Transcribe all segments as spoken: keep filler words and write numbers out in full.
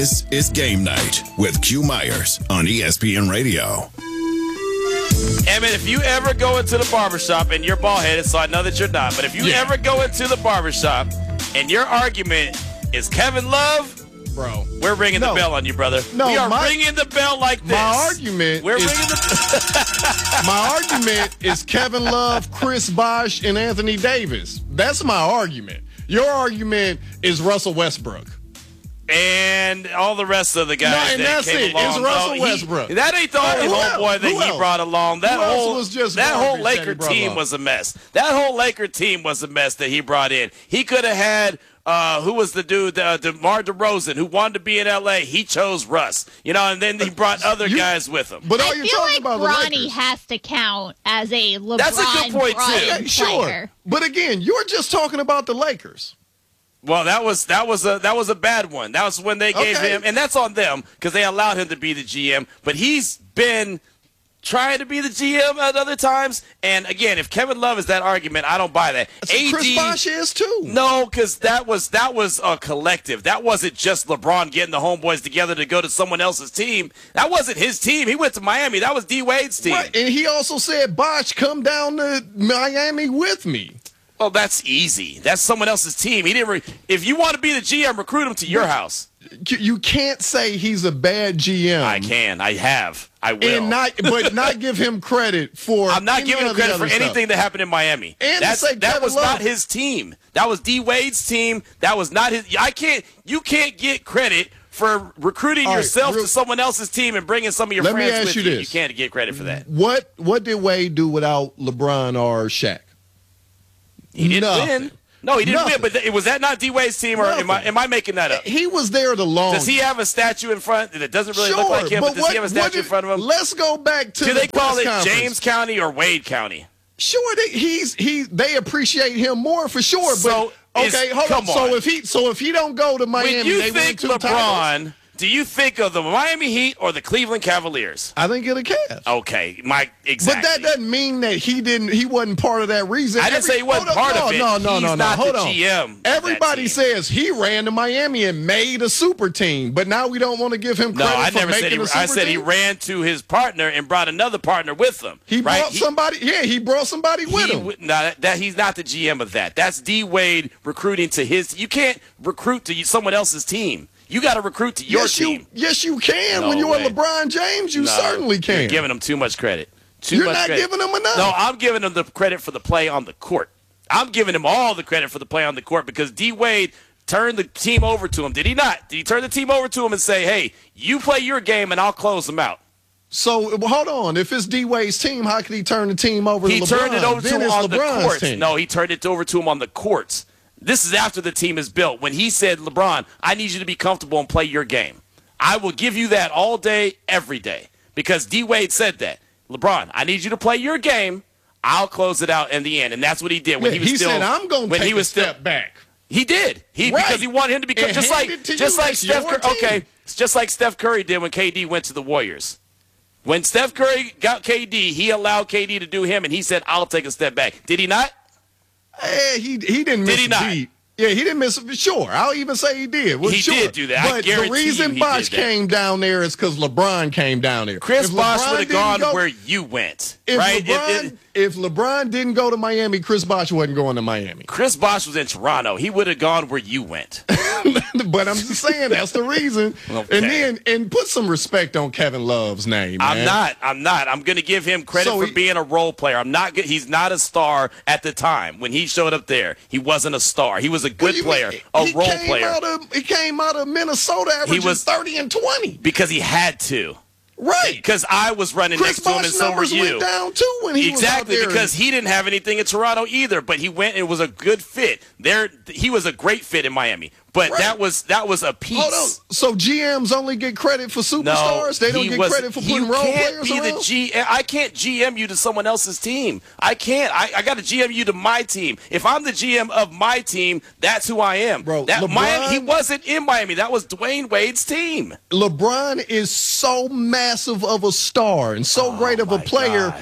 This is Game Night with Q Myers on E S P N Radio. Hey, man, if you ever go into the barbershop and you're bald-headed, so I know that you're not, but if you yeah. ever go into the barbershop and your argument is Kevin Love, bro, we're ringing no. the bell on you, brother. No, we are my, ringing the bell like this. My argument we're is, ringing the my argument is Kevin Love, Chris Bosh, and Anthony Davis. That's my argument. Your argument is Russell Westbrook. And all the rest of the guys no, and that that's came it. along. It's Russell no, he, Westbrook. That ain't the only homeboy that Who he else? brought along. That Who whole was just that whole Laker that team up? was a mess. That whole Laker team was a mess that he brought in. He could have had uh, who was the dude, uh, DeMar DeRozan, who wanted to be in L A. He chose Russ, you know, and then he brought other you, guys with him. But I are you feel talking like about Ronnie has to count as a LeBron. That's a good point too. Okay, sure, but again, you're just talking about the Lakers. Well, that was that was a that was a bad one. That was when they gave okay. him, and that's on them because they allowed him to be the G M. But he's been trying to be the G M at other times. And again, if Kevin Love is that argument, I don't buy that. So A D, Chris Bosh is too. No, because that was that was a collective. That wasn't just LeBron getting the homeboys together to go to someone else's team. That wasn't his team. He went to Miami. That was D Wade's team. Right, and he also said, "Bosh, come down to Miami with me." Well, that's easy. That's someone else's team. He didn't. Re- if you want to be the G M, recruit him to your house. You can't say he's a bad G M. I can. I have. I will. And not, but not give him credit for. I'm not giving him credit for stuff. anything that happened in Miami. And That's, say that Kevin was Love. not his team. That was D Wade's team. That was not his. I can't. You can't get credit for recruiting All right, yourself real, to someone else's team and bringing some of your let friends me ask with you. you. This. You can't get credit for that. What What did Wade do without LeBron or Shaq? He didn't Nothing. win. No, he didn't Nothing. win. But th- was that not D Wade's team, or am I am I making that up? He was there the longest. Does he have a statue in front that doesn't really sure, look like him? But, but does what, he have a statue did, in front of him? Let's go back to. Do the they call press it conference. James County or Wade County? Sure, they, he's he. They appreciate him more for sure. So but is, okay, hold come on. on. So if he so if he don't go to Miami, when you they win think two LeBron, titles? do you think of the Miami Heat or the Cleveland Cavaliers? I think it'll Cavs. Okay, Mike, exactly. But that doesn't mean that he didn't. He wasn't part of that reason. I didn't Every, say he wasn't hold on, part no, of it. No, no, He's no, no. not Hold the on. G M of Everybody that says he ran to Miami and made a super team, but now we don't want to give him No, credit I for never making said he. a super I said team. he ran to his partner and brought another partner with him. He right? brought He- somebody. Yeah, he brought somebody with He, him. w- no, that, that he's not the G M of that. That's D Wade recruiting to his. You can't recruit to someone else's team. You got to recruit to your yes, team. you. Yes, you can. No when you're way. LeBron James, you No, certainly can. You're giving him too much credit. Too You're much not credit. giving him enough. No, I'm giving him the credit for the play on the court. I'm giving him all the credit for the play on the court because D Wade turned the team over to him. Did he not? Did he turn the team over to him and say, "Hey, you play your game and I'll close them out"? So well, hold on. If it's D Wade's team, how could he turn the team over He to LeBron? turned it over to Then him it's on LeBron's the courts. team. No, he turned it over to him on the courts. This is after the team is built. When he said, "LeBron, I need you to be comfortable and play your game. I will give you that all day, every day." Because D Wade said that. LeBron, I need you to play your game. I'll close it out in the end, and that's what he did when Yeah, he was he still. said, "I'm going to when take he was a step still, back." He did. He Right. because he wanted him to become And just hand like it to just you. like It's Steph your Curry. team. Okay, it's just like Steph Curry did when K D went to the Warriors. When Steph Curry got K D, he allowed K D to do him, and he said, "I'll take a step back." Did he not? Eh, he he didn't miss Did he a not? beat. Yeah, he didn't miss it. Sure, I'll even say he did. Well, He sure. did do that. I But guarantee the reason you he Bosh did that. came down there is because LeBron came down there. Chris If Bosh LeBron would have didn't gone go- where you went, If right? LeBron, If- if- if LeBron didn't go to Miami, Chris Bosh wasn't going to Miami. Chris Bosh was in Toronto. He would have gone where you went. But I'm just saying that's the reason. Okay. And then and put some respect on Kevin Love's name. I'm man. not. I'm not. I'm going to give him credit So for he- being a role player. I'm not. good- He's not a star at the time when he showed up there. He wasn't a star. He was a What good do you player, mean? a He role came player, Out of, he came out of Minnesota averaging was- thirty and twenty. because he had to. Right. Because I was running Chris next to him, and Bosh's so were numbers you. went down too when he Exactly, was out there. because he didn't have anything in Toronto either, but he went and it was a good fit. There, he was a great fit in Miami, but Right. that was that was a piece. Hold on. So G Ms only get credit for superstars? No, they don't he get was- credit for putting you role can't players be around? the G M. I can't G M you to someone else's team. I can't. I, I got to G M you to my team. If I'm the G M of my team, that's who I am. Bro, that, LeBron- Miami, he wasn't in Miami. That was Dwayne Wade's team. LeBron is so massive of a star and so Oh, great of a my player. gosh.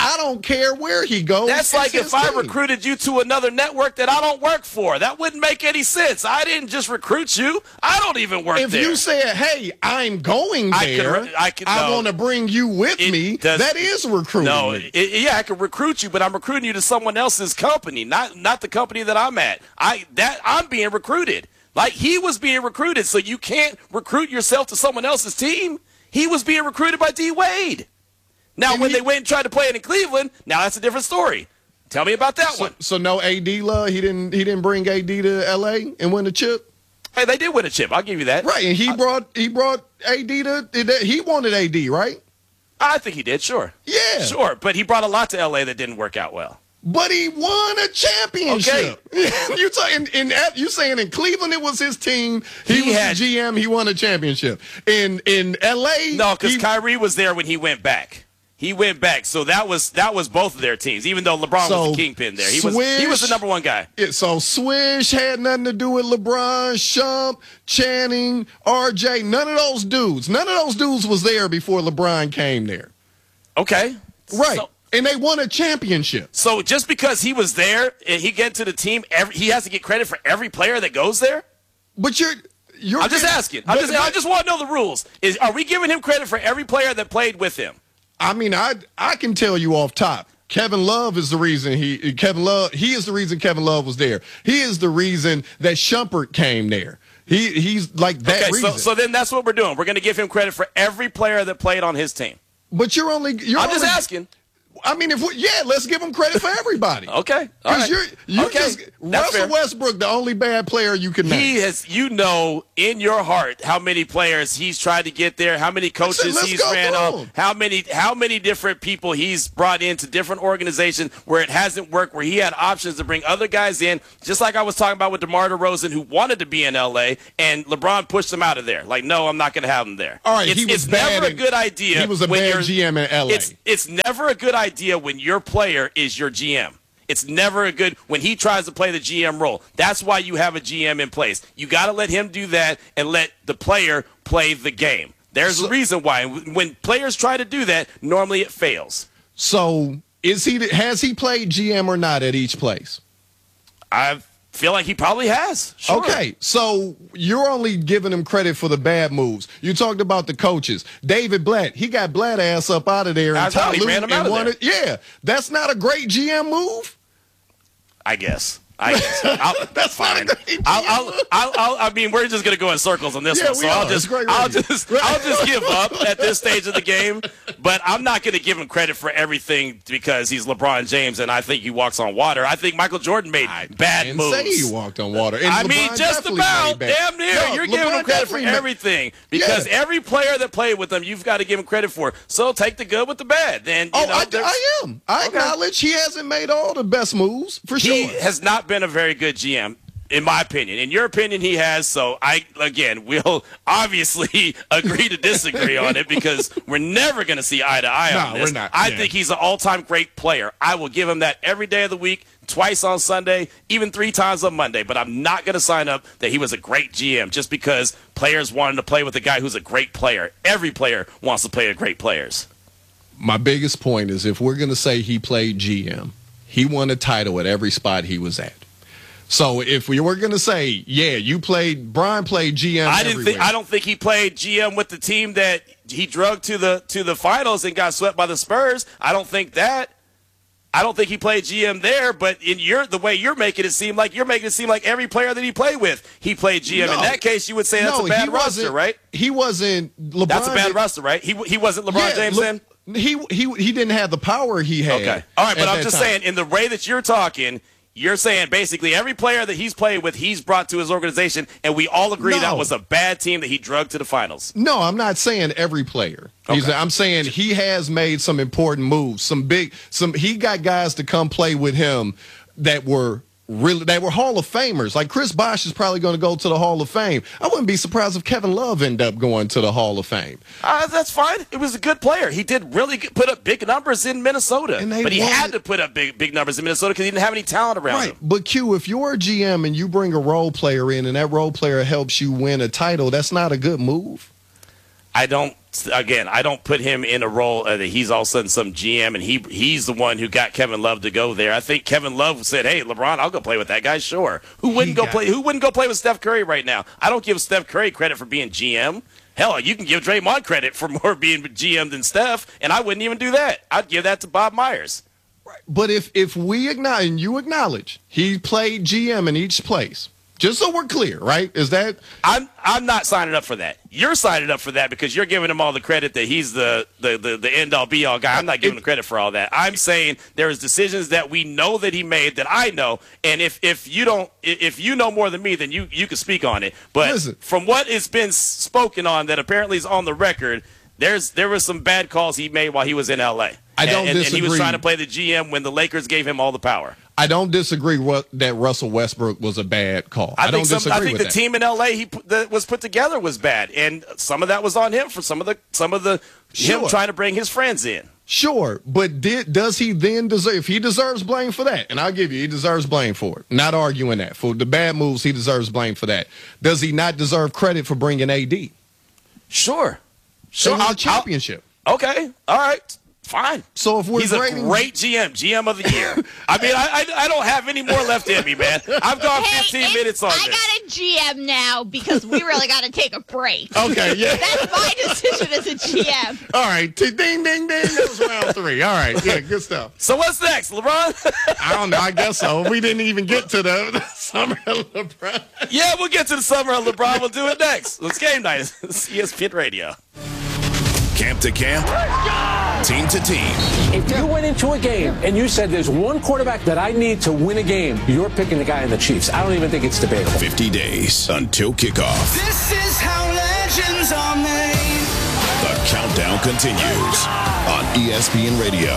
I don't care where he goes. That's It's like his if I team. recruited you to another network that I don't work for. That wouldn't make any sense. I didn't just recruit you. I don't even work If there. you said, "Hey, I'm going I there. could- I could- no. want to bring you with It me," does- that is recruiting. No, me. it, yeah, I can recruit you, but I'm recruiting you to someone else's company, not not the company that I'm at. I that I'm being recruited. Like he was being recruited, so you can't recruit yourself to someone else's team. He was being recruited by D Wade. Now, And when he- they went and tried to play it in Cleveland, now that's a different story. Tell me about that So, one. so no A D love. He didn't. He didn't bring A D to L A and win the chip. Hey, they did win a chip. I'll give you that. Right, and he brought he brought A D to. He wanted A D, right? I think he did, sure. Yeah, Sure, but he brought a lot to L A that didn't work out well. But he won a championship. you talking in, in you saying in Cleveland it was his team. He, He was had- the G M. He won a championship. In in L A, No, because he- Kyrie was there when he went back. He went back, so that was that was both of their teams. Even though LeBron So, was the kingpin there, he was he was the Swish- number one guy. it- so Swish had nothing to do with LeBron, Shump, Channing, R J. None of those dudes. None of those dudes was there before LeBron came there. Okay, Right. So, And they won a championship. so just because he was there and he get to the team, every, he has to get credit for every player that goes there. But you're you're I'm just getting- asking. I'm but- just I but- just want to know the rules. Is are we giving him credit for every player that played with him? I mean, I I can tell you off top. Kevin Love is the reason he Kevin Love he is the reason Kevin Love was there. He is the reason that Shumpert came there. He he's like that Okay, reason. so so then that's what we're doing. We're going to give him credit for every player that played on his team. but you're only you're I'm just only- asking. I mean, if we, yeah, let's give him credit for everybody. Okay, all Because right. you're you Okay, just that's Russell fair. Westbrook, the only bad player you can name. He has, you know, in your heart, how many players he's tried to get there, how many coaches let's he's go ran through off, them. how many, how many different people he's brought into different organizations where it hasn't worked, where he had options to bring other guys in, just like I was talking about with DeMar DeRozan, who wanted to be in L A, and LeBron pushed him out of there. Like, no, I'm not going to have him there. All right, it's, he was it's bad never a in- good idea. he was a when bad you're- G M in L A. It's it's never a good idea when your player is your G M. It's never a good when he tries to play the G M role. That's why you have a G M in place. You got to let him do that and let the player play the game. There's a reason why. When players try to do that, normally it fails. So is he has he played G M or not at each place? I feel like he probably has. Sure. Okay, so you're only giving him credit for the bad moves. You talked about the coaches. David Blatt, he got Blatt ass up out of there. I And know, Ty he Lue ran him and out of won there. it. Yeah, that's not a great G M move. I guess. I guess. I'll, That's fine. I'll, I'll, I'll, I'll, I mean, we're just going to go in circles on this Yeah, one. So we I'll are. just, It's great I'll radio. just, I'll just give up at this stage of the game. But I'm not going to give him credit for everything because he's LeBron James and I think he walks on water. I think Michael Jordan made bad And moves. say he walked on water. And I LeBron mean, just definitely about. made bad- Damn near. No, You're giving LeBron him credit for definitely made- everything because Yeah. every player that played with him, you've got to give him credit for. So take the good with the bad. Then you Oh, know, I, there's- I am. I Okay. acknowledge he hasn't made all the best moves for he sure. has not been a very good G M. In my opinion. In your opinion, he has. So I, again, we'll obviously agree to disagree on it because we're never going to see eye to eye No, on this. we're not. I Yeah. think he's an all-time great player. I will give him that every day of the week, twice on Sunday, even three times on Monday. But I'm not going to sign up that he was a great G M just because players wanted to play with a guy who's a great player. Every player wants to play with great players. My biggest point is if we're going to say he played G M, he won a title at every spot he was at. So if we were going to say, yeah, you played, Brian played G M I didn't everywhere. think. I don't think he played G M with the team that he drug to the to the finals and got swept by the Spurs. I don't think that. I don't think he played G M there. But in your the way you're making it seem like you're making it seem like every player that he played with, he played G M. No. In that case, you would say that's No, a bad he roster, wasn't- right? He wasn't. LeBron That's a bad did- roster, right? He he wasn't LeBron Yeah, James look, then. He he he didn't have the power he had. Okay, all right, but at I'm that just time. saying in the way that you're talking. You're saying basically every player that he's played with, he's brought to his organization, and we all agree No. that was a bad team that he drugged to the finals. No, I'm not saying every player. He's, Okay. I'm saying he has made some important moves. Some big, some he got guys to come play with him that were really that were Hall of Famers. Like Chris Bosh is probably going to go to the Hall of Fame. I wouldn't be surprised if Kevin Love ended up going to the Hall of Fame. Uh, that's fine. It was a good player. He did really good, put up big numbers in Minnesota, And they but he won had it. to put up big big numbers in Minnesota because he didn't have any talent around Right, him. but Q, if you're a G M and you bring a role player in, and that role player helps you win a title, that's not a good move. I don't again, I don't put him in a role uh, that he's all of a sudden some G M and he he's the one who got Kevin Love to go there. I think Kevin Love said, "Hey, LeBron, I'll go play with that guy." Sure. Who wouldn't he go got- play? Who wouldn't go play with Steph Curry right now? I don't give Steph Curry credit for being G M. Hell, you can give Draymond credit for more being G M than Steph, and I wouldn't even do that. I'd give that to Bob Myers. Right. But if if we acknowledge, and you acknowledge, he played G M in each place. Just so we're clear, right? Is that I'm I'm not signing up for that. You're signing up for that because you're giving him all the credit that he's the the the, the end all be all guy. I'm not giving him credit for all that. I'm saying there's decisions that we know that he made that I know, and if if you don't if you know more than me, then you you can speak on it. But Listen. From what has been spoken on that apparently is on the record, there's there were some bad calls he made while he was in L A. I don't and, and, disagree. And he was trying to play the G M when the Lakers gave him all the power. I don't disagree what, that Russell Westbrook was a bad call. I, I don't think some, disagree I think with the that. team in L A he put, that was put together was bad, and some of that was on him for some of the some of the Sure. him trying to bring his friends in. Sure, but did does he then deserve? If he deserves blame for that, and I'll give you, he deserves blame for it. Not arguing that for the bad moves, he deserves blame for that. Does he not deserve credit for bringing A D? Sure, Sure, I'll- a championship. I'll- okay, all right, fine. So if we're He's a grading- great G M, G M of the year. I mean, I, I I don't have any more left in me, man. I've gone Hey, fifteen it's- minutes on I this. got a G M now because we really got to take a break. Okay, yeah. That's my decision as a G M. All right, T- ding, ding, ding. That was round three. All right, yeah, good stuff. So what's next, LeBron? I don't know. I guess so. We didn't even get to the, the summer of LeBron. Yeah, we'll get to the summer of LeBron. We'll do it next. It's game night. It's E S P N Radio. Camp to camp, team to team. If you went into a game and you said there's one quarterback that I need to win a game, you're picking the guy in the Chiefs. I don't even think it's debatable. fifty days until kickoff. This is how legends are made. The countdown continues on E S P N Radio.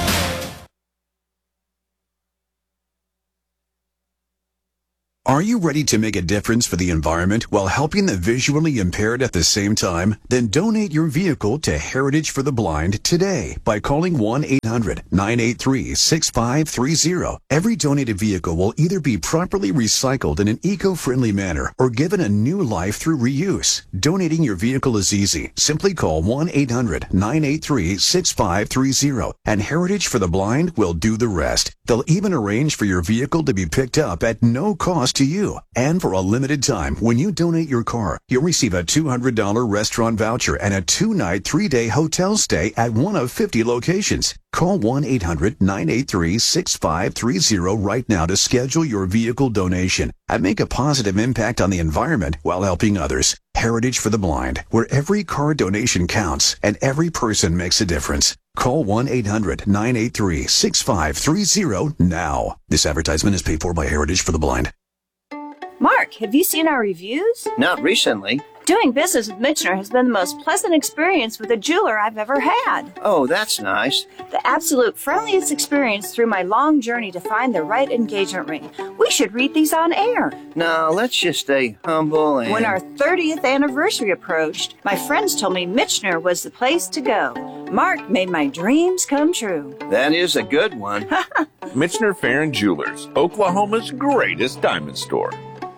Are you ready to make a difference for the environment while helping the visually impaired at the same time? Then donate your vehicle to Heritage for the Blind today by calling one eight hundred nine eight three six five three zero. Every donated vehicle will either be properly recycled in an eco-friendly manner or given a new life through reuse. Donating your vehicle is easy. Simply call one eight hundred nine eight three six five three zero and Heritage for the Blind will do the rest. They'll even arrange for your vehicle to be picked up at no cost to you. And for a limited time, when you donate your car, you'll receive a two hundred dollars restaurant voucher and a two-night, three-day hotel stay at one of fifty locations. Call one eight hundred nine eight three six five three zero right now to schedule your vehicle donation and make a positive impact on the environment while helping others. Heritage for the Blind, where every car donation counts and every person makes a difference. Call one eight hundred nine eight three six five three zero now. This advertisement is paid for by Heritage for the Blind. Mark, have you seen our reviews? Not recently. Doing business with Michener has been the most pleasant experience with a jeweler I've ever had. Oh, that's nice. The absolute friendliest experience through my long journey to find the right engagement ring. We should read these on air. Now, let's just stay humble and... When our thirtieth anniversary approached, my friends told me Michener was the place to go. Mark made my dreams come true. That is a good one. Michener Farron Jewelers, Oklahoma's greatest diamond store.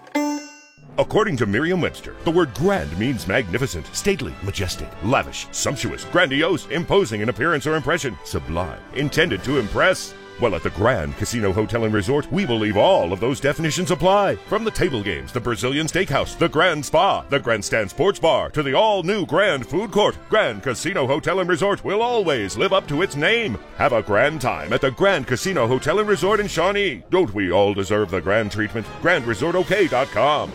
According to Merriam-Webster, the word grand means magnificent, stately, majestic, lavish, sumptuous, grandiose, imposing in appearance or impression, sublime, intended to impress. Well, at the Grand Casino Hotel and Resort, we believe all of those definitions apply. From the table games, the Brazilian Steakhouse, the Grand Spa, the Grandstand Sports Bar, to the all-new Grand Food Court, Grand Casino Hotel and Resort will always live up to its name. Have a grand time at the Grand Casino Hotel and Resort in Shawnee. Don't we all deserve the grand treatment? grand resort o k dot com.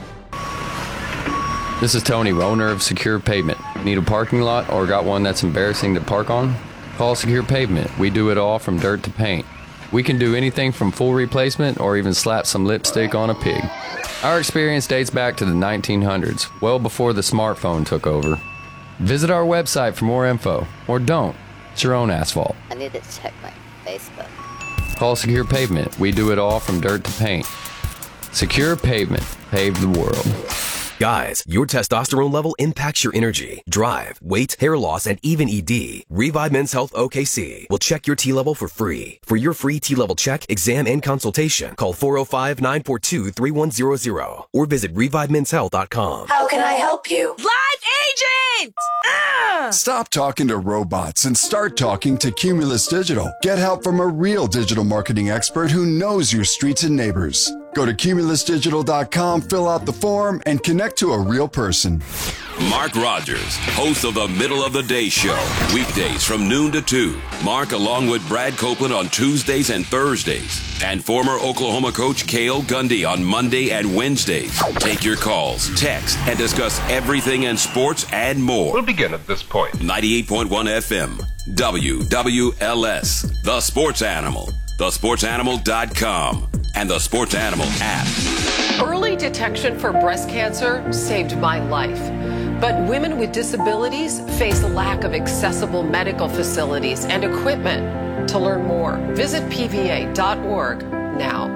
This is Tony, owner of Secure Pavement. Need a parking lot or got one that's embarrassing to park on? Call Secure Pavement. We do it all from dirt to paint. We can do anything from full replacement or even slap some lipstick on a pig. Our experience dates back to the nineteen hundreds, well before the smartphone took over. Visit our website for more info, or don't. It's your own asphalt. I need to check my Facebook. Call Secure Pavement. We do it all from dirt to paint. Secure Pavement. Pave the world. Guys, your testosterone level impacts your energy, drive, weight, hair loss, and even E D. Revive Men's Health O K C will check your T-level for free. For your free T-level check, exam, and consultation, call four oh five, nine four two, three one zero zero or visit revive men's health dot com. How can I help you? Live agent! Ah! Stop talking to robots and start talking to Cumulus Digital. Get help from a real digital marketing expert who knows your streets and neighbors. Go to cumulus digital dot com, fill out the form, and connect to a real person. Mark Rogers, host of the Middle of the Day Show, weekdays from noon to two. Mark along with Brad Copeland on Tuesdays and Thursdays. And former Oklahoma coach Cale Gundy on Monday and Wednesdays. Take your calls, text, and discuss everything in sports and more. We'll begin at this point. ninety-eight point one F M, W W L S, The Sports Animal, the sports animal dot com, and the Sports Animal app. Early detection for breast cancer saved my life. But women with disabilities face a lack of accessible medical facilities and equipment. To learn more, visit P V A dot org now.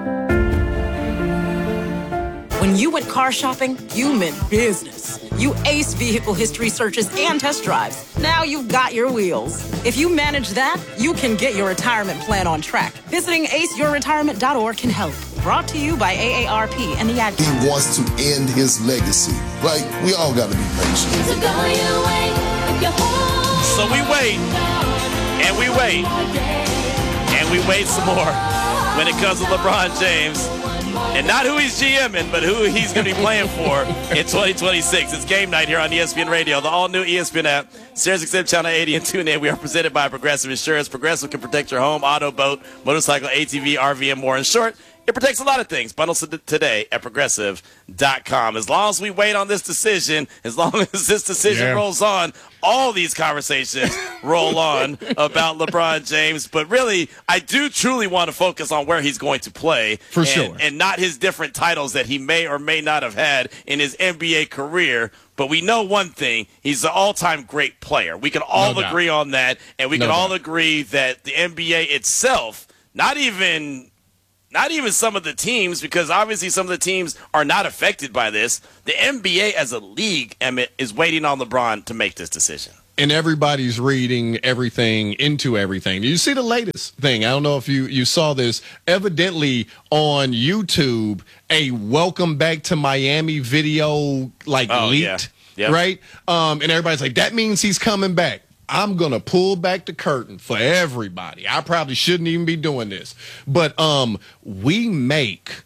When you went car shopping, you meant business. You aced vehicle history searches and test drives. Now you've got your wheels. If you manage that, you can get your retirement plan on track. Visiting ace your retirement dot org can help. Brought to you by A A R P and the Ad Council. He wants to end his legacy. Like, we all got to be patient. So we wait, and we wait, and we wait some more when it comes to LeBron James. And not who he's GMing, but who he's going to be playing for in twenty twenty-six. It's game night here on E S P N Radio, the all-new E S P N app, Sirius X M Channel eighty, and tune in. We are presented by Progressive Insurance. Progressive can protect your home, auto, boat, motorcycle, A T V, R V, and more. In short, it protects a lot of things. Bundles today at progressive dot com. As long as we wait on this decision, as long as this decision yeah. rolls on, all these conversations roll on about LeBron James. But really, I do truly want to focus on where he's going to play. For and, sure. And not his different titles that he may or may not have had in his N B A career. But we know one thing, he's an all-time great player. We can all No agree doubt. on that. And we No can all doubt. agree that the N B A itself, not even – Not even some of the teams, because obviously some of the teams are not affected by this. The N B A as a league, Emmett, is waiting on LeBron to make this decision. And everybody's reading everything into everything. You see the latest thing. I don't know if you, you saw this. Evidently on YouTube, a welcome back to Miami video like Oh, leaked, yeah. Yep. right? Um, and everybody's like, that means he's coming back. I'm going to pull back the curtain for everybody. I probably shouldn't even be doing this. But um, we make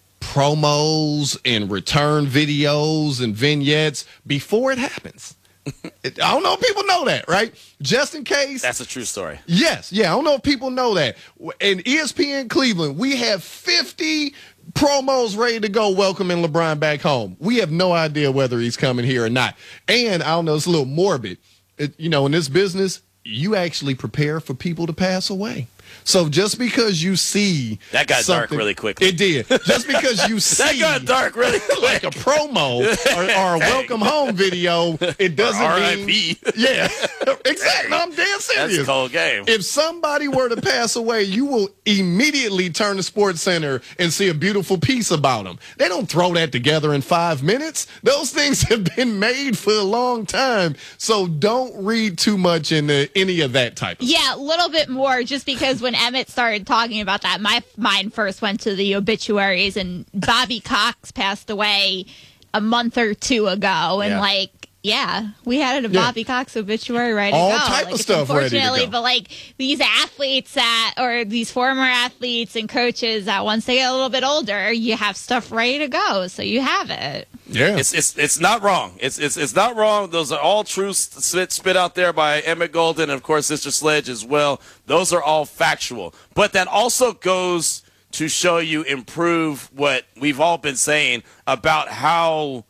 promos and return videos and vignettes before it happens. I don't know if people know that, right? Just in case. That's a true story. Yes. Yeah, I don't know if people know that. In E S P N Cleveland, we have fifty promos ready to go welcoming LeBron back home. We have no idea whether he's coming here or not. And I don't know, it's a little morbid. It, you know, in this business, you actually prepare for people to pass away. So just because you see That got dark really quickly. It did. Just because you see That got dark really quick. like a promo or, or a welcome home video, it doesn't Or mean R I P Yeah, exactly. No, I'm dead serious. That's a cold game. If somebody were to pass away, you will immediately turn to Sports Center and see a beautiful piece about them. They don't throw that together in five minutes. Those things have been made for a long time. So don't read too much into any of that type of Yeah, a little bit more, just because when Emmett started talking about that, my mind first went to the obituaries, and Bobby Cox passed away a month or two ago, and Yeah. like, yeah, we had a Yeah. Bobby Cox obituary ready to All go. type like, of it's stuff ready to unfortunately, go. but like these athletes that, or these former athletes and coaches that once they get a little bit older, you have stuff ready to go, so you have it. Yeah, It's it's it's not wrong. It's it's it's not wrong. Those are all true spit spit out there by Emmett Golden and of course Sister Sledge as well. Those are all factual. But that also goes to show you improve what we've all been saying about how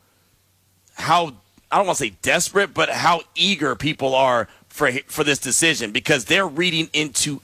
how I don't want to say desperate, but how eager people are for for this decision, because they're reading into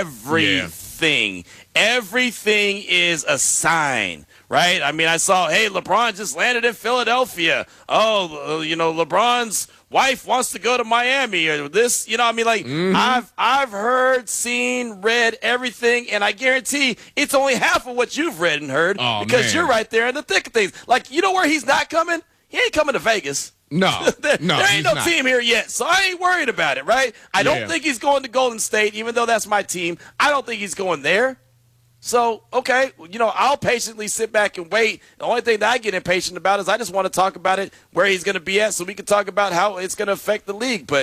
everything. Everything is a sign. Right? I mean, I saw, hey, LeBron just landed in Philadelphia. Oh, you know, LeBron's wife wants to go to Miami or this, you know, I mean, like, Mm-hmm. I've I've heard, seen, read everything, and I guarantee it's only half of what you've read and heard Oh, because man. you're right there in the thick of things. Like, you know where he's not coming? He ain't coming to Vegas. No, there, no, there ain't he's no not. team here yet, so I ain't worried about it, right? I don't Yeah. think he's going to Golden State, even though that's my team. I don't think he's going there. So, okay, you know, I'll patiently sit back and wait. The only thing that I get impatient about is I just want to talk about it where he's going to be at so we can talk about how it's going to affect the league. But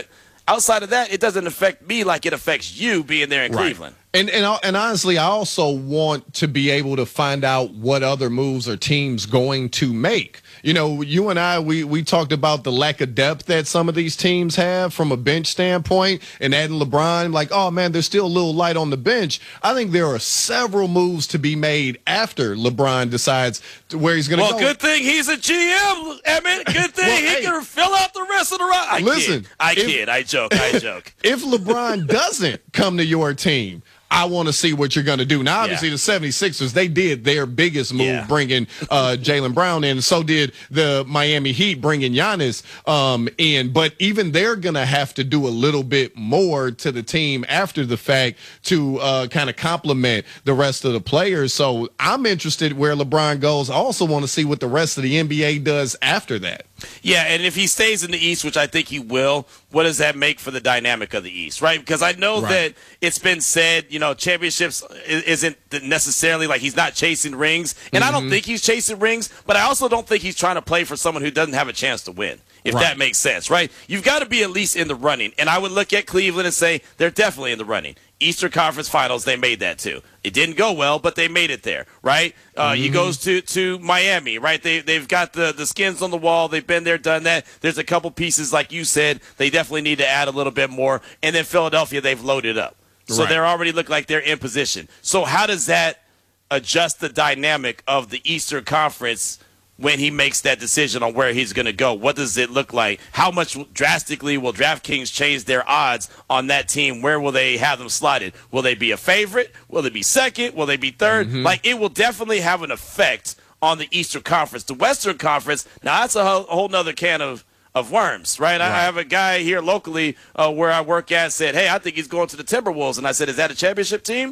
Outside of that, it doesn't affect me like it affects you being there in Right. Cleveland. And, and and honestly, I also want to be able to find out what other moves are teams going to make. You know, you and I, we we talked about the lack of depth that some of these teams have from a bench standpoint, and adding LeBron, like, oh man, there's still a little light on the bench. I think there are several moves to be made after LeBron decides to where he's going to well, go. Well, good thing he's a G M, Emmett. Good thing well, he hey, can fill out the rest of the roster. I listen, kid. I if, kid. I joke. I joke. If LeBron doesn't come to your team, I want to see what you're going to do. Now, obviously, yeah. the seventy-sixers, they did their biggest move yeah. bringing uh, Jaylen Brown in. So did the Miami Heat bringing Giannis um, in. But even they're going to have to do a little bit more to the team after the fact to uh, kind of complement the rest of the players. So I'm interested where LeBron goes. I also want to see what the rest of the N B A does after that. Yeah, and if he stays in the East, which I think he will, what does that make for the dynamic of the East, right? Because I know right. that it's been said, you know, championships isn't necessarily like he's not chasing rings, and mm-hmm. I don't think he's chasing rings, but I also don't think he's trying to play for someone who doesn't have a chance to win, if right. that makes sense, right? You've got to be at least in the running, and I would look at Cleveland and say they're definitely in the running. Eastern Conference Finals, they made that too. It didn't go well, but they made it there, right? Uh, mm-hmm. He goes to, to Miami, right? They, they've got the, the skins on the wall. They've been there, done that. There's a couple pieces, like you said, they definitely need to add a little bit more. And then Philadelphia, they've loaded up. So right. they already look like they're in position. So how does that adjust the dynamic of the Eastern Conference when he makes that decision on where he's going to go? What does it look like? How much drastically will DraftKings change their odds on that team? Where will they have them slotted? Will they be a favorite? Will they be second? Will they be third? Mm-hmm. Like, it will definitely have an effect on the Eastern Conference. The Western Conference, now that's a whole, whole nother can of, of worms, right? right? I have a guy here locally uh, where I work at said, hey, I think he's going to the Timberwolves. And I said, is that a championship team?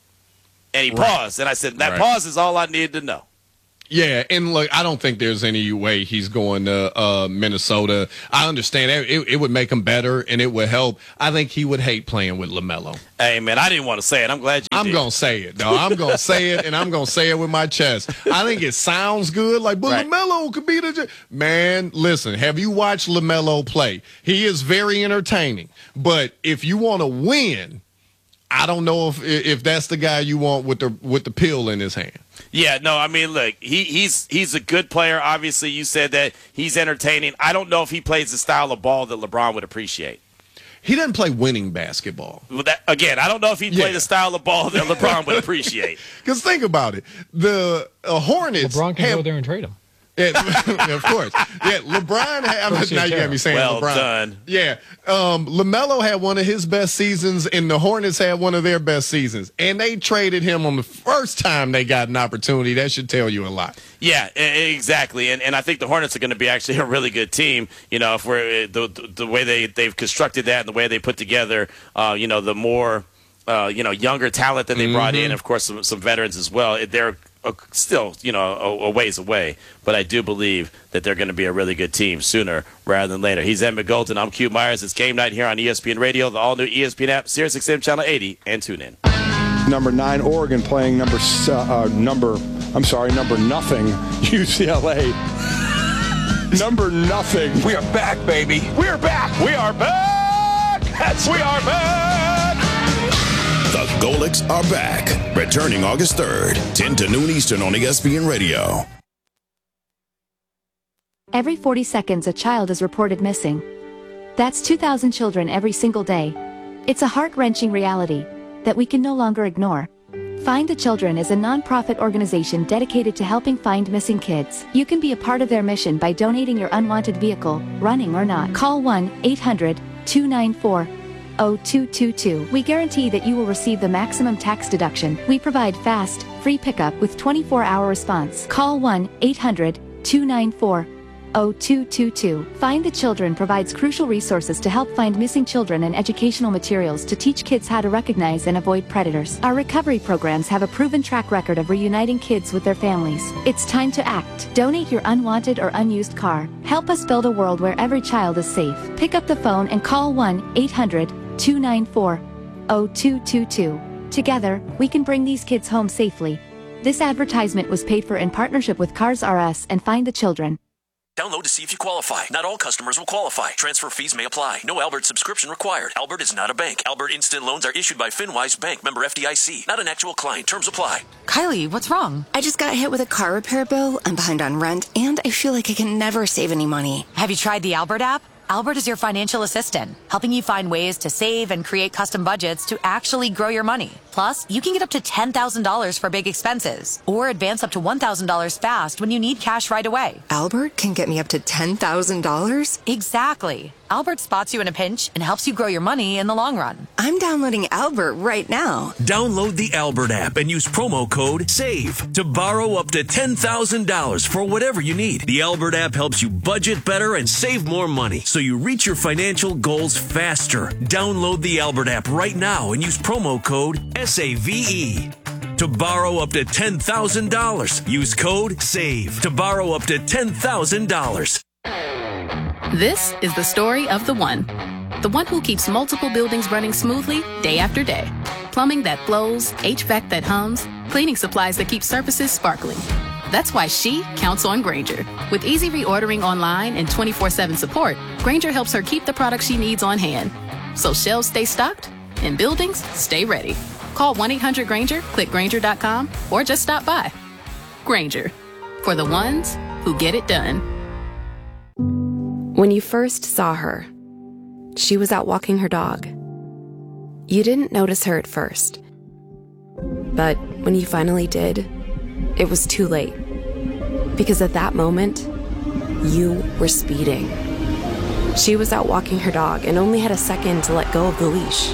And he right. paused. And I said, that right. pause is all I needed to know. Yeah, and look, I don't think there's any way he's going to uh, Minnesota. I understand it, it, it would make him better, and it would help. I think he would hate playing with LaMelo. Hey, man, I didn't want to say it. I'm glad you I'm did. I'm going to say it, though. I'm going to say it, and I'm going to say it with my chest. I think it sounds good, like, but right. LaMelo could be the – man, listen, have you watched LaMelo play? He is very entertaining, but if you want to win – I don't know if if that's the guy you want with the with the pill in his hand. Yeah, no, I mean, look, he, he's he's a good player. Obviously, you said that he's entertaining. I don't know if he plays the style of ball that LeBron would appreciate. He doesn't play winning basketball. Well, that, again, I don't know if he'd play yeah. the style of ball that LeBron would appreciate. Because think about it. The uh, Hornets. LeBron can have, go there and trade him. Yeah, of course. Yeah, LeBron. Had, now you got me saying well LeBron. Done. Yeah, um, LaMelo had one of his best seasons, and the Hornets had one of their best seasons, and they traded him on the first time they got an opportunity. That should tell you a lot. Yeah, exactly, and and I think the Hornets are going to be actually a really good team. You know, if we're the the, the way they they've constructed that and the way they put together, uh, you know, the more uh, you know younger talent that they mm-hmm. brought in, of course, some, some veterans as well. They're still, you know, a, a ways away, but I do believe that they're going to be a really good team sooner rather than later. He's Emmett Golden. I'm Q Myers. It's game night here on E S P N Radio, the all-new E S P N app, Sirius X M Channel eighty, and tune in. Number nine, Oregon playing number uh, number. I'm sorry, number nothing, U C L A. Number nothing. We are back, baby. We are back. We are back. That's we are back. The Golics are back, returning August third, ten to noon Eastern on E S P N Radio. Every forty seconds, a child is reported missing. That's two thousand children every single day. It's a heart-wrenching reality that we can no longer ignore. Find the Children is a non-profit organization dedicated to helping find missing kids. You can be a part of their mission by donating your unwanted vehicle, running or not. Call one eight hundred two nine four oh two two two. We guarantee that you will receive the maximum tax deduction. We provide fast, free pickup with twenty-four hour response. Call one eight hundred two nine four oh two two two. Find the Children provides crucial resources to help find missing children and educational materials to teach kids how to recognize and avoid predators. Our recovery programs have a proven track record of reuniting kids with their families. It's time to act. Donate your unwanted or unused car. Help us build a world where every child is safe. Pick up the phone and call one eight hundred two nine four oh two two two. Together, we can bring these kids home safely. This advertisement was paid for in partnership with Cars R Us and Find the Children. Download to see if you qualify. Not all customers will qualify. Transfer fees may apply. No Albert subscription required. Albert is not a bank. Albert Instant Loans are issued by FinWise Bank, member F D I C. Not an actual client. Terms apply. Kylie, what's wrong? I just got hit with a car repair bill. I'm behind on rent, and I feel like I can never save any money. Have you tried the Albert app? Albert is your financial assistant, helping you find ways to save and create custom budgets to actually grow your money. Plus, you can get up to ten thousand dollars for big expenses, or advance up to one thousand dollars fast when you need cash right away. Albert can get me up to ten thousand dollars? Exactly. Albert spots you in a pinch and helps you grow your money in the long run. I'm downloading Albert right now. Download the Albert app and use promo code SAVE to borrow up to ten thousand dollars for whatever you need. The Albert app helps you budget better and save more money so you reach your financial goals faster. Download the Albert app right now and use promo code S A V E. To borrow up to ten thousand dollars, use code SAVE to borrow up to ten thousand dollars. This is the story of the one. The one who keeps multiple buildings running smoothly day after day. Plumbing that flows, H V A C that hums, cleaning supplies that keep surfaces sparkling. That's why she counts on Grainger. With easy reordering online and twenty-four seven support, Grainger helps her keep the products she needs on hand. So shelves stay stocked and buildings stay ready. Call one eight hundred Grainger, click Grainger dot com, or just stop by. Grainger, for the ones who get it done. When you first saw her, she was out walking her dog. You didn't notice her at first. But when you finally did, it was too late. Because at that moment, you were speeding. She was out walking her dog and only had a second to let go of the leash.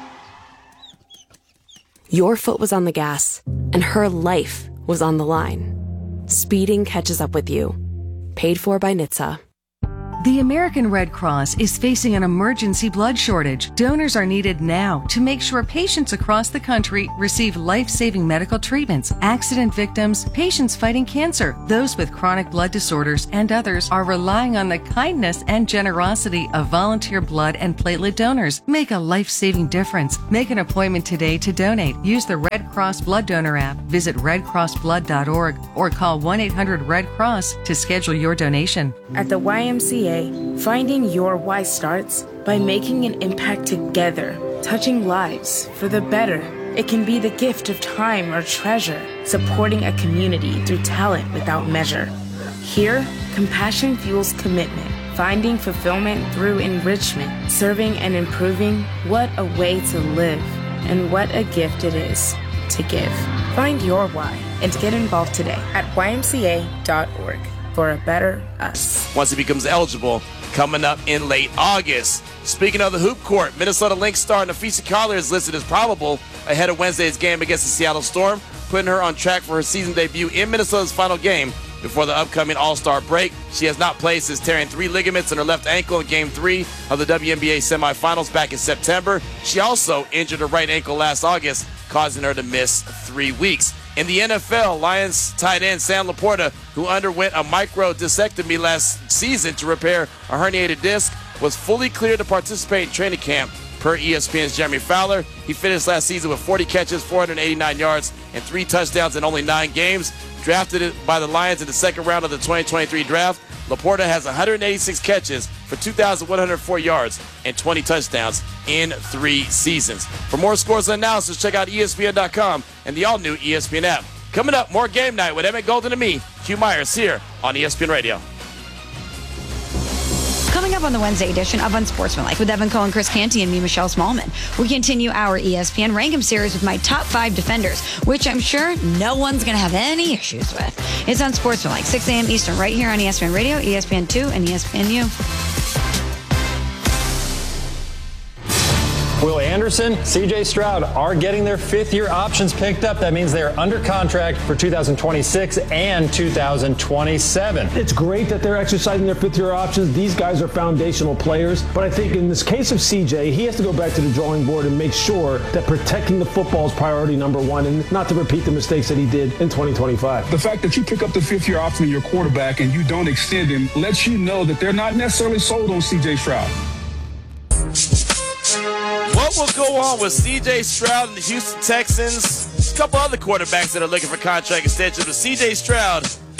Your foot was on the gas, and her life was on the line. Speeding catches up with you. Paid for by N H T S A. The American Red Cross is facing an emergency blood shortage. Donors are needed now to make sure patients across the country receive life-saving medical treatments. Accident victims, patients fighting cancer, those with chronic blood disorders, and others are relying on the kindness and generosity of volunteer blood and platelet donors. Make a life-saving difference. Make an appointment today to donate. Use the Red Cross Blood Donor app. Visit red cross blood dot org or call one eight hundred red cross to schedule your donation. At the Y M C A, finding your why starts by making an impact together, touching lives for the better. It can be the gift of time or treasure, supporting a community through talent without measure. Here, compassion fuels commitment, finding fulfillment through enrichment, serving and improving. What a way to live, and what a gift it is to give. Find your why and get involved today at Y M C A dot org. For a better us. Once he becomes eligible, coming up in late August. Speaking of the hoop court, Minnesota Lynx star Napheesa Collier is listed as probable ahead of Wednesday's game against the Seattle Storm, putting her on track for her season debut in Minnesota's final game before the upcoming All-Star break. She has not played since tearing three ligaments in her left ankle in Game three of the W N B A semifinals back in September. She also injured her right ankle last August, causing her to miss three weeks. In the N F L, Lions tight end Sam Laporta, who underwent a microdiscectomy last season to repair a herniated disc, was fully cleared to participate in training camp, per E S P N's Jeremy Fowler. He finished last season with forty catches, four hundred eighty-nine yards, and three touchdowns in only nine games. Drafted by the Lions in the second round of the twenty twenty-three draft, Laporta has one hundred eighty-six catches for two thousand one hundred four yards and twenty touchdowns in three seasons. For more scores and analysis, check out E S P N dot com and the all-new E S P N app. Coming up, more Game Night with Emmett Golden and me, Hugh Myers, here on E S P N Radio. Coming up on the Wednesday edition of Unsportsmanlike with Evan Cohen, Chris Canty, and me, Michelle Smallman. We continue our E S P N Rank 'em series with my top five defenders, which I'm sure no one's going to have any issues with. It's Unsportsmanlike, six a.m. Eastern, right here on E S P N Radio, E S P N two, and E S P N U. Will Anderson, C J Stroud are getting their fifth-year options picked up. That means they're under contract for two thousand twenty-six and two thousand twenty-seven. It's great that they're exercising their fifth-year options. These guys are foundational players. But I think in this case of C J, he has to go back to the drawing board and make sure that protecting the football is priority number one and not to repeat the mistakes that he did in twenty twenty-five. The fact that you pick up the fifth-year option in your quarterback and you don't extend him lets you know that they're not necessarily sold on C J Stroud. What will go on with C J Stroud and the Houston Texans? A couple other quarterbacks that are looking for contract extensions, but C J Stroud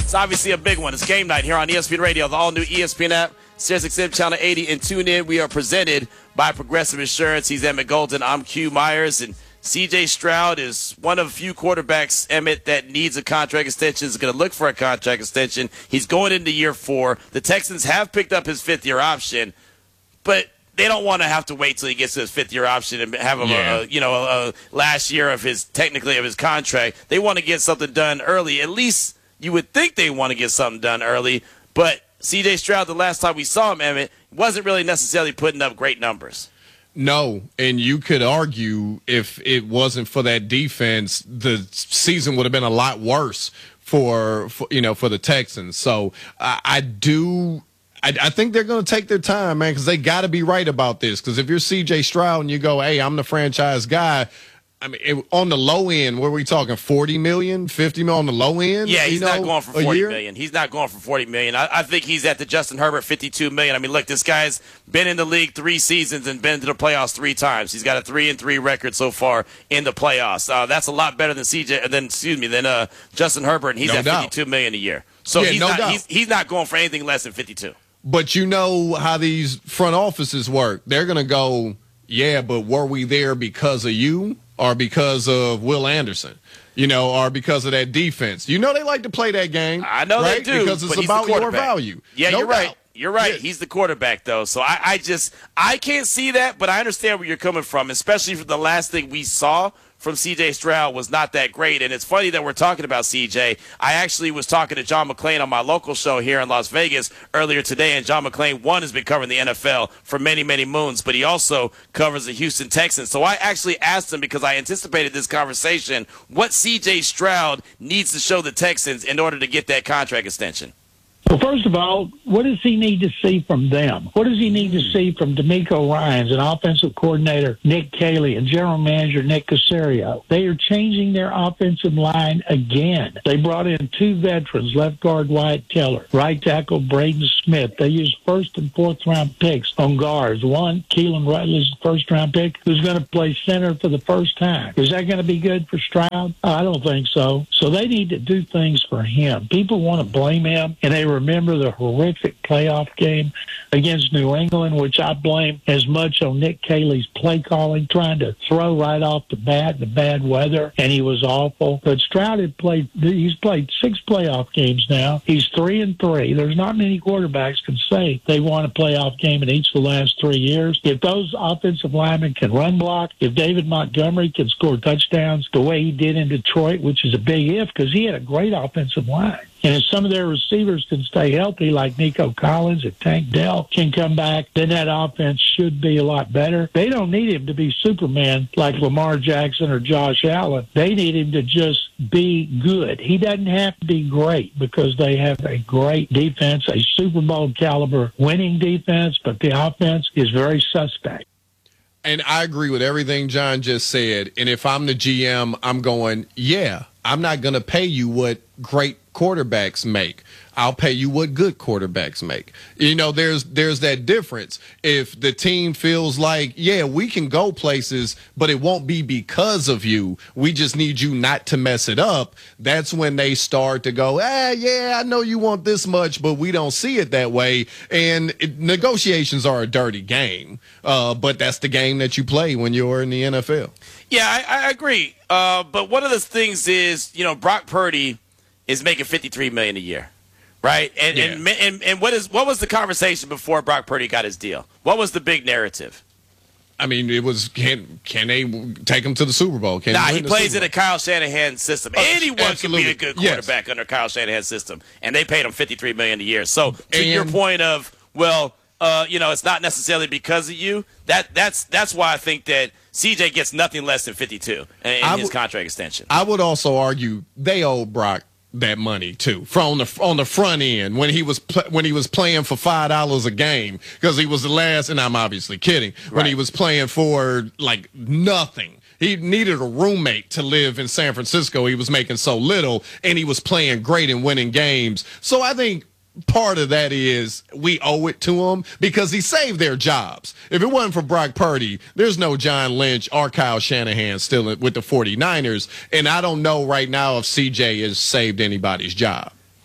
It's obviously a big one. It's game night here on E S P N Radio, the all-new E S P N app, SiriusXM Channel eighty, and tune in. We are presented by Progressive Insurance. He's Emmett Golden. I'm Q Myers, and C J Stroud is one of a few quarterbacks, Emmett, that needs a contract extension, is going to look for a contract extension. He's going into year four. The Texans have picked up his fifth-year option, but they don't want to have to wait till he gets to his fifth-year option and have him, yeah. a, a, you know, a, a last year of his, technically, of his contract. They want to get something done early. At least you would think they want to get something done early, but C J Stroud, the last time we saw him, Emmett, wasn't really necessarily putting up great numbers. No, and you could argue if it wasn't for that defense, the season would have been a lot worse for, for you know, for the Texans. So I, I do I, I think they're going to take their time, man, because they got to be right about this. Because if you're C J Stroud and you go, hey, I'm the franchise guy, I mean, it, on the low end, what are we talking, forty million, fifty million on the low end? Yeah, he's you know, not going for forty million. He's not going for forty million. I, I think he's at the Justin Herbert fifty-two million. I mean, look, this guy's been in the league three seasons and been to the playoffs three times. He's got a three and three record so far in the playoffs. Uh, that's a lot better than C J. Than excuse me, than uh, Justin Herbert, and he's no at doubt. fifty-two million a year. So yeah, he's no not. doubt. He's, he's not going for anything less than fifty-two. But you know how these front offices work. They're going to go, yeah, but were we there because of you? Or because of Will Anderson, you know, or because of that defense. You know they like to play that game. I know right? they do. Because it's but about he's the your value. Yeah, no you're doubt. right. You're right. Yeah. He's the quarterback, though. So I, I just I can't see that, but I understand where you're coming from, especially for the last thing we saw from C J Stroud was not that great. And it's funny that we're talking about C J. I actually was talking to John McClain on my local show here in Las Vegas earlier today, and John McClain, one, has been covering the N F L for many, many moons, but he also covers the Houston Texans. So I actually asked him, because I anticipated this conversation, what C J Stroud needs to show the Texans in order to get that contract extension. Well, first of all, what does he need to see from them? What does he need to see from D'Amico Ryans and offensive coordinator Nick Caley and general manager Nick Caserio? They are changing their offensive line again. They brought in two veterans, left guard Wyatt Teller, right tackle Braden Smith. They used first and fourth round picks on guards. One, Keelan Rutley's first round pick, who's going to play center for the first time. Is that going to be good for Stroud? I don't think so. So they need to do things for him. People want to blame him, and they remember the horrific playoff game against New England, which I blame as much on Nick Caley's play calling, trying to throw right off the bat, the bad weather, and he was awful. But Stroud had played, he's played six playoff games now. He's three and three. There's not many quarterbacks can say they won a playoff game in each of the last three years. If those offensive linemen can run block, if David Montgomery can score touchdowns the way he did in Detroit, which is a big if because he had a great offensive line. And if some of their receivers can stay healthy, like Nico Collins, if Tank Dell can come back, then that offense should be a lot better. They don't need him to be Superman like Lamar Jackson or Josh Allen. They need him to just be good. He doesn't have to be great because they have a great defense, a Super Bowl caliber winning defense, but the offense is very suspect. And I agree with everything John just said. And if I'm the G M, I'm going, yeah, I'm not going to pay you what great quarterbacks make. I'll pay you what good quarterbacks make. You know, there's there's that difference. If the team feels like, yeah, we can go places, but it won't be because of you. We just need you not to mess it up. That's when they start to go, ah, yeah, I know you want this much, but we don't see it that way. And it, negotiations are a dirty game, uh, but that's the game that you play when you're in the N F L. Yeah, I, I agree. Uh, but one of the things is, you know, Brock Purdy is making fifty-three million dollars a year. Right, and, yeah. and and and what is what was the conversation before Brock Purdy got his deal? What was the big narrative? I mean, it was can can they take him to the Super Bowl? Can nah, he, he plays in a Kyle Shanahan system. Uh, Anyone absolutely. can be a good quarterback yes. under Kyle Shanahan's system, and they paid him fifty-three million dollars a year. So to and, your point of well, uh, you know, it's not necessarily because of you. That that's that's why I think that C J gets nothing less than fifty-two in, in his would, contract extension. I would also argue they owe Brock that money too, from the on the front end when he was pl- when he was playing for five dollars a game because he was the last, and I'm obviously kidding, right. when he was playing for like nothing. He needed a roommate to live in San Francisco. He was making so little, and he was playing great and winning games. So I think part of that is we owe it to him because he saved their jobs. If it wasn't for Brock Purdy, there's no John Lynch or Kyle Shanahan still with the forty-niners, and I don't know right now if C J has saved anybody's job.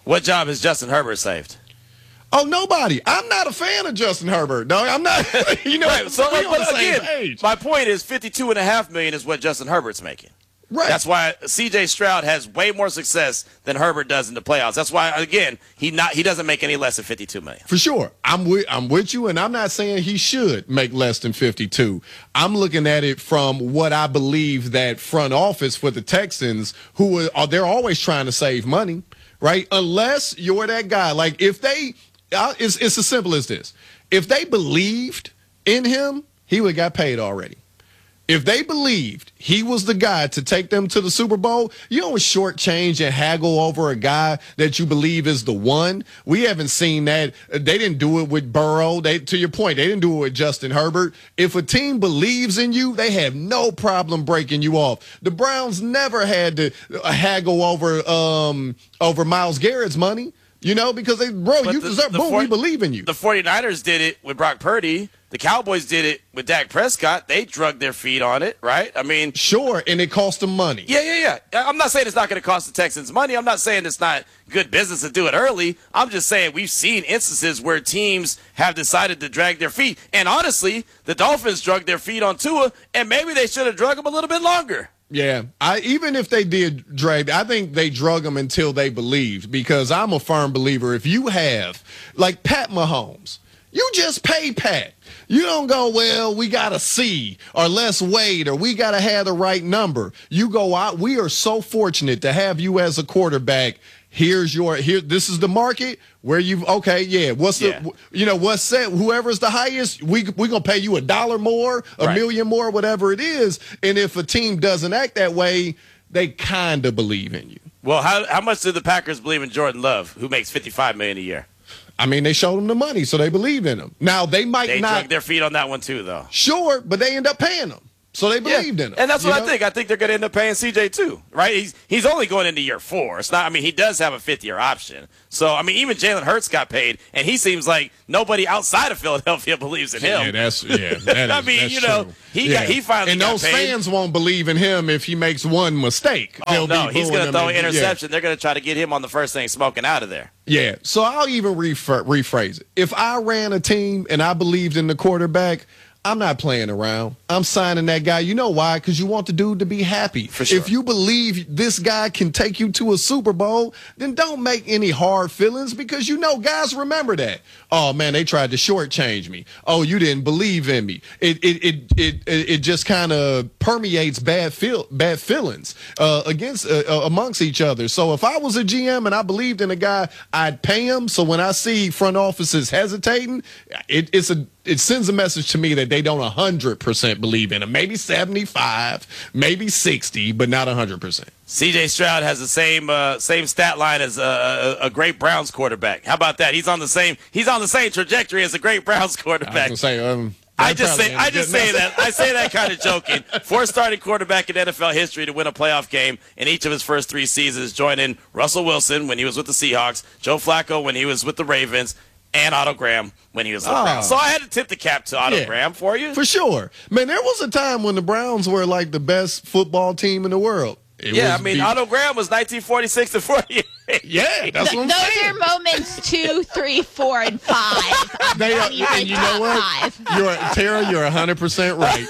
What job has Justin Herbert saved? Oh, nobody. I'm not a fan of Justin Herbert. No, I'm not. You know, right. So, we on the but same again, page. my point is fifty-two and a half million is what Justin Herbert's making. Right. That's why C J Stroud has way more success than Herbert does in the playoffs. That's why, again, he not he doesn't make any less than fifty-two million. For sure. I'm with I'm with you, and I'm not saying he should make less than fifty-two. I'm looking at it from what I believe that front office for the Texans, who are they're always trying to save money, right? Unless you're that guy. Like if they uh, it's it's as simple as this. If they believed in him, he would have got paid already. If they believed he was the guy to take them to the Super Bowl, you don't shortchange and haggle over a guy that you believe is the one. We haven't seen that. They didn't do it with Burrow. They, to your point, they didn't do it with Justin Herbert. If a team believes in you, they have no problem breaking you off. The Browns never had to haggle over um, over Myles Garrett's money, you know, because they, bro, But you the, deserve. the Boom, for, we believe in you. The 49ers did it with Brock Purdy. The Cowboys did it with Dak Prescott. They drug their feet on it, right? I mean, sure, and it cost them money. Yeah, yeah, yeah. I'm not saying it's not going to cost the Texans money. I'm not saying it's not good business to do it early. I'm just saying we've seen instances where teams have decided to drag their feet. And honestly, the Dolphins drug their feet on Tua, and maybe they should have drug him a little bit longer. Yeah, I even if they did drag, I think they drug them until they believed, because I'm a firm believer. If you have, like Pat Mahomes, you just pay Pat. You don't go, well, we got to see, or let's wait, or we got to have the right number. You go out. We are so fortunate to have you as a quarterback. Here's your here. This is the market where you've okay. Yeah. What's Yeah. the you know what's set? Whoever's the highest, we we gonna pay you a dollar more, a Right. million more, whatever it is. And if a team doesn't act that way, they kind of believe in you. Well, how how much do the Packers believe in Jordan Love, who makes fifty-five million dollars a year? I mean, they showed them the money, so they believe in him. Now they might They not. drug their feet on that one too, though. Sure, but they end up paying them. So they believed Yeah. in him. And that's you what know? I think. I think they're going to end up paying C J too, right? He's he's only going into year four. It's not. I mean, he does have a fifth year option. So I mean, even Jalen Hurts got paid, and he seems like nobody outside of Philadelphia believes in him. Yeah, that's yeah. That I is- mean, that's you know, true. he Yeah. got he finally and got those paid. fans won't believe in him if he makes one mistake. Oh They'll no, be he's booing going to him throw an and- yeah. interception. They're going to try to get him on the first thing smoking out of there. Yeah, so I'll even rephr- rephrase it. If I ran a team and I believed in the quarterback, I'm not playing around. I'm signing that guy. You know why? Because you want the dude to be happy. For sure. If you believe this guy can take you to a Super Bowl, then don't make any hard feelings, because you know guys remember that. Oh man, they tried to shortchange me. Oh, you didn't believe in me. It it it it it, it just kind of permeates bad feel bad feelings uh, against uh, uh, amongst each other. So if I was a G M and I believed in a guy, I'd pay him. So when I see front offices hesitating, it, it's a it sends a message to me that they don't one hundred percent believe in him. Maybe seventy-five, maybe sixty, but not one hundred percent. C J Stroud has the same uh, same stat line as a, a, a great Browns quarterback. How about that? He's on the same he's on the same trajectory as a great Browns quarterback. I was gonna say, um, I just probably say I ain't just good say enough. that I say that kind of joking. Fourth starting quarterback in N F L history to win a playoff game in each of his first three seasons, joining Russell Wilson when he was with the Seahawks, Joe Flacco when he was with the Ravens, and Otto Graham when he was with the Oh. Browns. So I had to tip the cap to Otto Yeah. Graham for you. For sure. Man, there was a time when the Browns were like the best football team in the world. It yeah, was I mean, be- Otto Graham was nineteen forty-six to forty-eight. Yeah, that's Th- what I'm those saying. are moments two, three, four, and five. They are, On your and you top know what? five. You're Tara, you're one hundred percent right.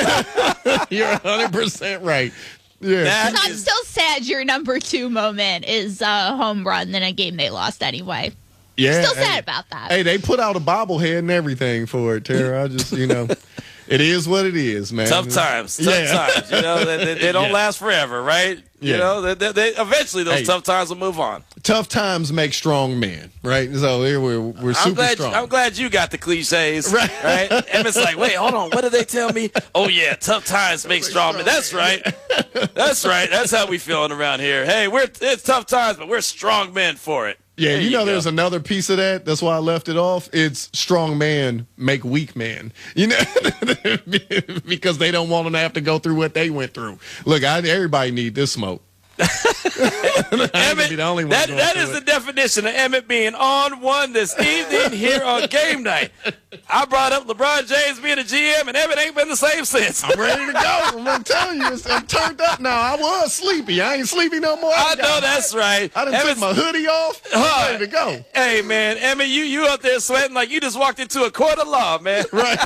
You're one hundred percent right. Yeah. So I'm still sad your number two moment is a home run in a game they lost anyway. Yeah. Still sad hey, about that. Hey, they put out a bobblehead and everything for it, Tara. I just, you know, it is what it is, man. Tough times, tough Yeah. times. You know, they, they, they don't Yeah. last forever, right? You Yeah. know, they, they, they, eventually those Hey. tough times will move on. Tough times make strong men, right? So here we're, we're super I'm glad, strong. I'm glad you got the cliches, Right. right? Emmett's like, wait, hold on, what did they tell me? Oh yeah, tough times make strong men. That's right. That's right. That's how we feeling around here. Hey, we're it's tough times, but we're strong men for it. Yeah, There you know, go. there's another piece of that. That's why I left it off. It's strong man make weak man. You know, because they don't want them to have to go through what they went through. Look, I, everybody need this smoke. Emmett, be the only one that, going that through is it. the definition of Emmett being on one this evening here on game night. I brought up LeBron James being a G M, and Emmett ain't been the same since. I'm ready to go. I'm telling you, it's, I'm turned up now. I was sleepy. I ain't sleepy no more. I know that's right. I done Emmett's, took my hoodie off. I'm uh, ready to go. Hey, man, Emmett, you, you up there sweating like you just walked into a court of law, man. Right.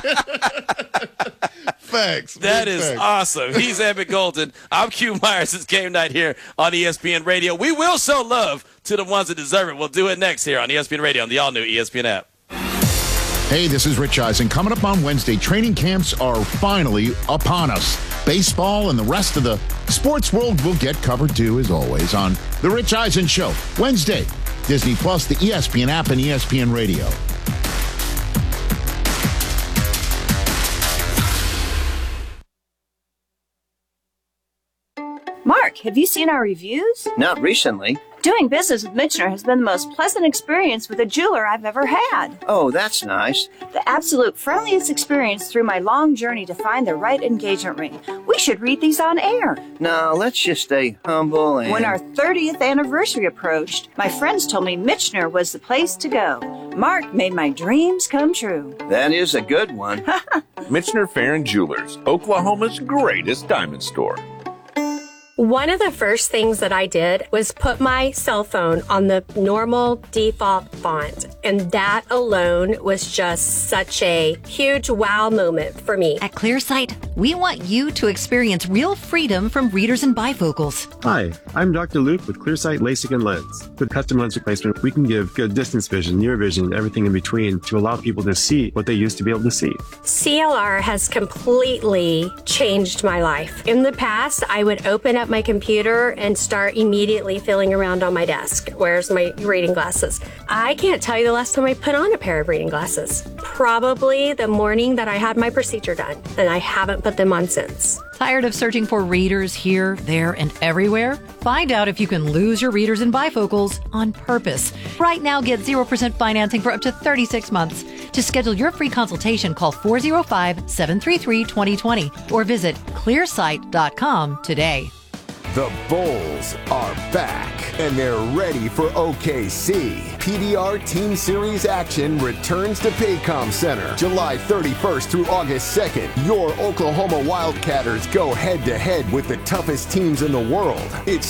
Facts. That Big is facts. awesome. He's Emmett Golden. I'm Q Myers. It's game night here on E S P N Radio. We will show love to the ones that deserve it. We'll do it next here on E S P N Radio on the all-new E S P N app. Hey, this is Rich Eisen. Coming up on Wednesday, training camps are finally upon us. Baseball and the rest of the sports world will get covered too, as always, on The Rich Eisen Show. Wednesday, Disney Plus, the E S P N app, and E S P N Radio. Mark, have you seen our reviews? Not recently. Doing business with Michener has been the most pleasant experience with a jeweler I've ever had. Oh, that's nice. The absolute friendliest experience through my long journey to find the right engagement ring. We should read these on air. No, let's just stay humble and... When our thirtieth anniversary approached, my friends told me Michener was the place to go. Mark made my dreams come true. That is a good one. Michener Fair and Jewelers, Oklahoma's greatest diamond store. One of the first things that I did was put my cell phone on the normal default font, and that alone was just such a huge wow moment for me. At ClearSight, we want you to experience real freedom from readers and bifocals. Hi, I'm Doctor Luke with ClearSight LASIK and Lens. With custom lens replacement, we can give good distance vision, near vision, and everything in between to allow people to see what they used to be able to see. C L R has completely changed my life. In the past, I would open up my computer and start immediately feeling around on my desk. Where's my reading glasses? I can't tell you the last time I put on a pair of reading glasses. Probably the morning that I had my procedure done, and I haven't put them on since. Tired of searching for readers here, there, and everywhere? Find out if you can lose your readers and bifocals on purpose. Right now, get zero percent financing for up to thirty-six months. To schedule your free consultation, call four oh five, seven three three, two oh two oh or visit clearsight dot com today. The Bulls are back, and they're ready for O K C. P D R Team Series action returns to Paycom Center July thirty-first through August second. Your Oklahoma Wildcatters go head-to-head with the toughest teams in the world. It's